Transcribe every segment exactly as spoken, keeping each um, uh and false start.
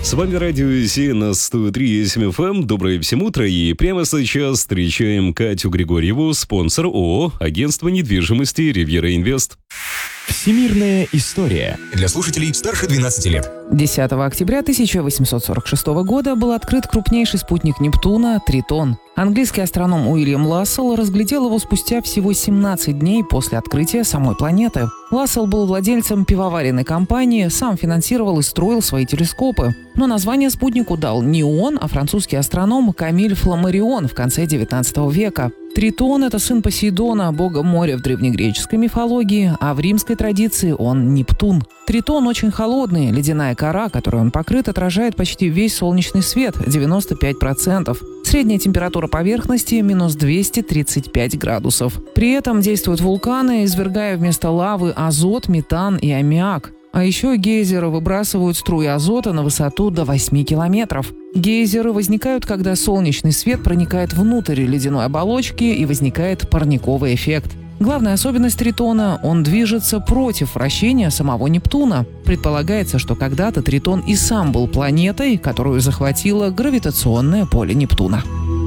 С вами Радио Си на сто три и семь эф эм. Доброе всем утро. И прямо сейчас встречаем Катю Григорьеву, спонсор ООО «Агентство недвижимости Ривьера Инвест». Всемирная история. Для слушателей старше двенадцати лет. десятого октября тысяча восемьсот сорок шестого года был открыт крупнейший спутник Нептуна – Тритон. Английский астроном Уильям Лассел разглядел его спустя всего семнадцать дней после открытия самой планеты. Лассел был владельцем пивоваренной компании, сам финансировал и строил свои телескопы. Но название спутнику дал не он, а французский астроном Камиль Фламарион в конце девятнадцатого века. Тритон – это сын Посейдона, бога моря в древнегреческой мифологии, а в римской традиции он Нептун. Тритон очень холодный, ледяная кора, которой он покрыт, отражает почти весь солнечный свет – девяносто пять процентов. Средняя температура поверхности – минус двести тридцать пять градусов. При этом действуют вулканы, извергая вместо лавы азот, метан и аммиак. А еще гейзеры выбрасывают струи азота на высоту до восьми километров. Гейзеры возникают, когда солнечный свет проникает внутрь ледяной оболочки и возникает парниковый эффект. Главная особенность Тритона – он движется против вращения самого Нептуна. Предполагается, что когда-то Тритон и сам был планетой, которую захватило гравитационное поле Нептуна.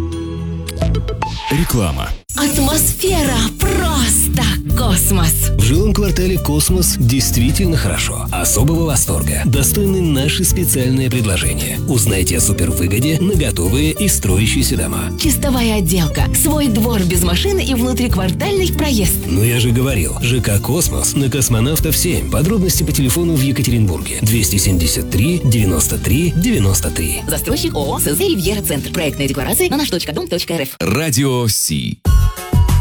Реклама. Атмосфера просто космос. В жилом квартале «Космос» действительно хорошо. Особого восторга достойны наши специальные предложения. Узнайте о супервыгоде на готовые и строящиеся дома. Чистовая отделка, свой двор без машины и внутриквартальный проезд. Ну я же говорил, ЖК «Космос» на Космонавтов семь. Подробности по телефону в Екатеринбурге. двести семьдесят три девяносто три девяносто три. Застройщик ООО СЗ «Ривьера Центр». Проектная декларация на наш точка дом точка эр эф. Радио Си.